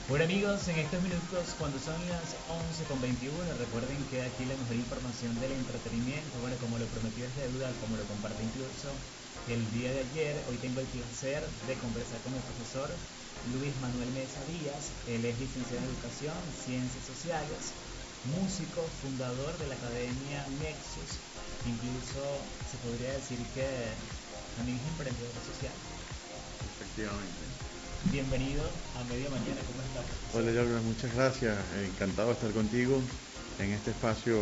Bueno amigos, en estos minutos cuando son las 11:21, recuerden que aquí la mejor información del entretenimiento, bueno, como lo prometió es deuda, como lo compartí incluso el día de ayer, hoy tengo el placer de conversar con el profesor Luis Manuel Mesa Díaz. Él es licenciado en Educación, Ciencias Sociales, músico, fundador de la Academia Nexus, incluso se podría decir que también es emprendedor social. Efectivamente. Bienvenido a Media Mañana, ¿cómo está, profesor? Hola, Jordan, muchas gracias. Encantado de estar contigo en este espacio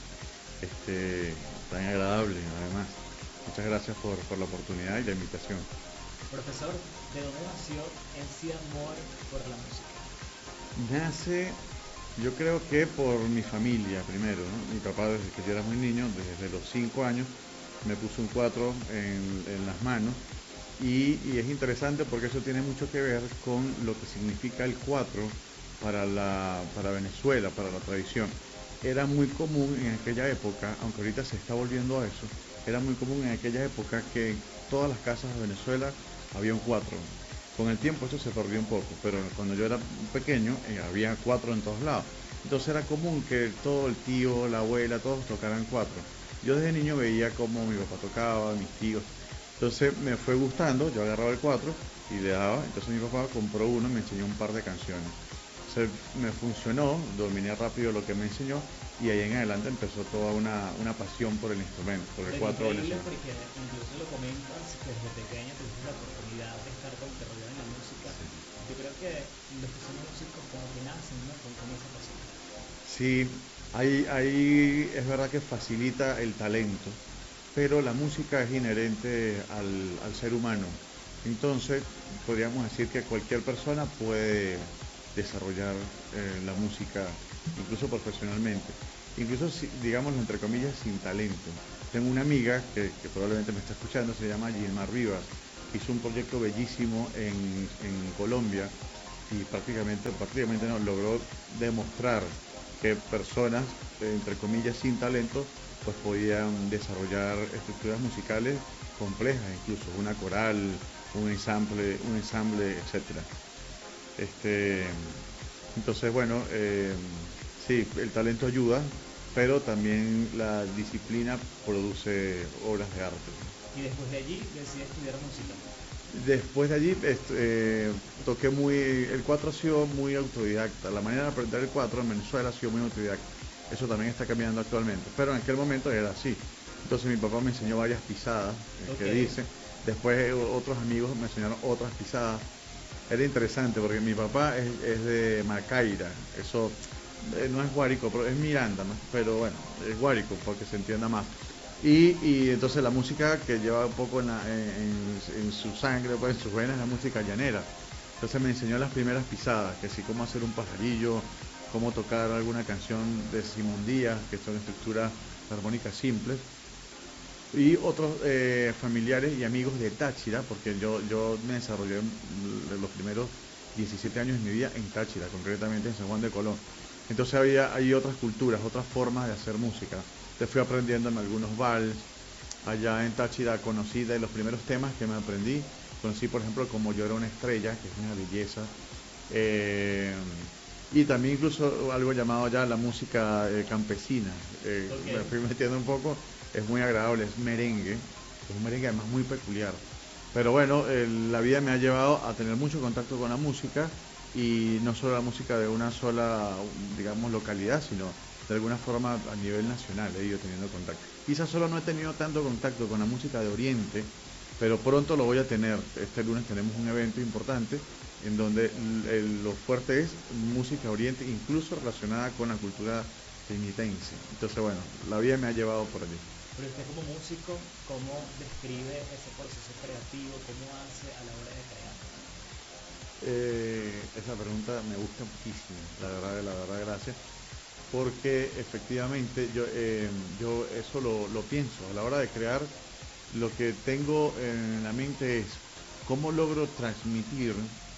tan agradable, además. Muchas gracias por la oportunidad y la invitación. Profesor, ¿de dónde nació ese amor por la música? Nace, yo creo que por mi familia primero, ¿no? Mi papá desde que yo era muy niño, desde los 5 años, me puso un 4 en las manos y es interesante porque eso tiene mucho que ver con lo que significa el 4 para Venezuela, para la tradición. Era muy común en aquella época, aunque ahorita se está volviendo a eso, era muy común en aquella época que en todas las casas de Venezuela había un 4. Con el tiempo eso se perdió un poco, pero cuando yo era pequeño había 4 en todos lados. Entonces era común que todo el tío, la abuela, todos tocaran 4. Yo desde niño veía cómo mi papá tocaba, mis tíos. Entonces me fue gustando, yo agarraba el 4 y le daba. Entonces mi papá compró uno y me enseñó un par de canciones. Entonces me funcionó, dominé rápido lo que me enseñó y ahí en adelante empezó toda una pasión por el instrumento, por el Bueno, 4 increíble venezolano. porque incluso lo comentas que desde pequeño tuviste la oportunidad de estar como que rodeado en la música. Sí. Yo creo que los que son músicos como que nacen, ¿no? Con esa pasión. Sí, ahí es verdad que facilita el talento, pero la música es inherente al ser humano. Entonces, podríamos decir que cualquier persona puede desarrollar la música, incluso profesionalmente. Incluso, digámoslo entre comillas, sin talento. Tengo una amiga que probablemente me está escuchando, se llama Gilmar Rivas, que hizo un proyecto bellísimo en Colombia y prácticamente no, logró demostrar que personas, entre comillas, sin talento, pues podían desarrollar estructuras musicales complejas, incluso una coral, un ensamble, etcétera. Este, entonces, bueno, sí, el talento ayuda, pero también la disciplina produce obras de arte. Y después de allí decidí estudiar música. Después de allí toqué el 4 ha sido muy autodidacta, la manera de aprender el 4 en Venezuela ha sido muy autodidacta, eso también está cambiando actualmente, pero en aquel momento era así. Entonces mi papá me enseñó varias pisadas Ok. que dice, después otros amigos me enseñaron otras pisadas. Era interesante porque mi papá es de Macaira, eso no es Guárico, pero es Miranda, ¿no? Pero bueno, es Guárico porque se entienda más. Y entonces la música que lleva un poco en su sangre, pues en sus venas, es la música llanera. Entonces me enseñó las primeras pisadas, que sí, cómo hacer un pajarillo, cómo tocar alguna canción de Simón Díaz, que son estructuras armónicas simples. Y otros familiares y amigos de Táchira, porque yo me desarrollé en los primeros 17 años de mi vida en Táchira, concretamente en San Juan de Colón. Entonces hay otras culturas, otras formas de hacer música. Te fui aprendiendo en algunos vals. Allá en Táchira conocí de los primeros temas que me aprendí. Conocí, por ejemplo, Como yo era una estrella, que es una belleza. Eh, y también incluso algo llamado ya la música campesina. Ok. Me fui metiendo un poco, es muy agradable, es un merengue además muy peculiar. Pero bueno, la vida me ha llevado a tener mucho contacto con la música y no solo la música de una sola, digamos, localidad, sino de alguna forma a nivel nacional he ido teniendo contacto. Quizás solo no he tenido tanto contacto con la música de Oriente, pero pronto lo voy a tener. Este lunes tenemos un evento importante en donde lo fuerte es música oriente, incluso relacionada con la cultura trinitense. Entonces, bueno, la vida me ha llevado por allí. Pero usted como músico, ¿cómo describe ese proceso creativo? ¿Cómo hace a la hora de crear? Esa pregunta me gusta muchísimo, la verdad, gracias, porque efectivamente yo eso lo pienso a la hora de crear. Lo que tengo en la mente es cómo logro transmitir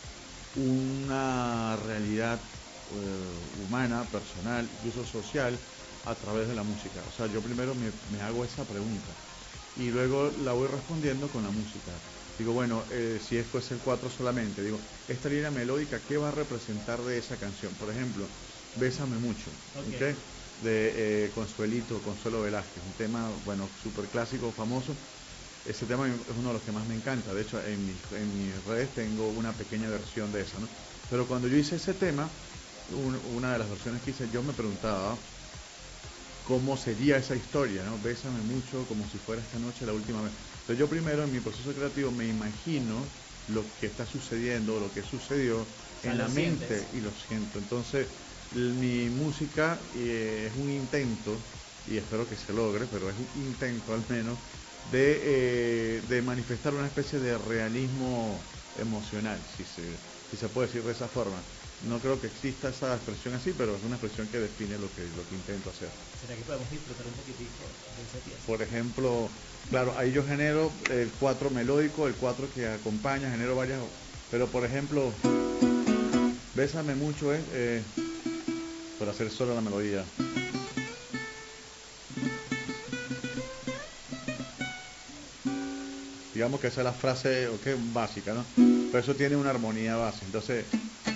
una realidad humana, personal, incluso social, a través de la música. O sea, yo primero me hago esa pregunta y luego la voy respondiendo con la música. Digo, bueno, si esto es el 4 solamente, digo, esta línea melódica, ¿qué va a representar de esa canción? Por ejemplo, Bésame mucho, Ok. ¿ok? De Consuelito, Consuelo Velázquez, un tema, bueno, súper clásico, famoso. Ese tema es uno de los que más me encanta. De hecho, en mis redes tengo una pequeña versión de esa, ¿no? Pero cuando yo hice ese tema, una de las versiones que hice, yo me preguntaba cómo sería esa historia, ¿no? Bésame mucho como si fuera esta noche la última vez. Entonces yo primero en mi proceso creativo me imagino lo que está sucediendo, lo que sucedió O sea, en lo la mente sientes. y lo siento. Entonces mi música es un intento, y espero que se logre, pero es un intento al menos, de manifestar una especie de realismo emocional, si se puede decir de esa forma. No creo que exista esa expresión así, pero es una expresión que define lo que intento hacer. ¿Será que podemos disfrutar un poquitico de esa pieza? Por ejemplo, claro, ahí yo genero el 4 melódico, el 4 que acompaña, genero varias, pero por ejemplo, Bésame mucho es por hacer solo la melodía. Digamos que esa es la frase, ok, básica, ¿no? Pero eso tiene una armonía base. Entonces,